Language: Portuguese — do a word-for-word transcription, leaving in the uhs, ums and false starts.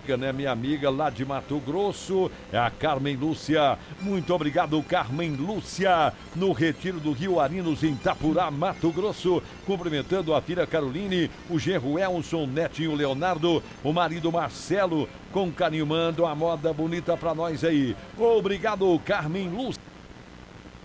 né? Minha amiga lá de Mato Grosso, é a Carmen Lúcia. Muito obrigado, Carmen Lúcia, no Retiro do Rio Arinos, em Itapurá, Mato Grosso. Cumprimentando a filha Caroline, o genro Elson, netinho Leonardo, o marido Marcelo, com carinho, manda uma moda bonita pra nós aí. Obrigado, Carmen Lúcia.